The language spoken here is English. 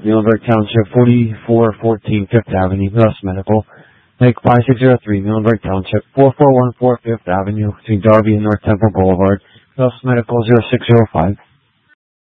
Muhlenberg Township, 4414 Fifth Avenue, Russ Medical. Make 5603, Muhlenberg Township, 4414 Fifth Avenue, between Darby and North Temple Boulevard. Russ Medical 0605.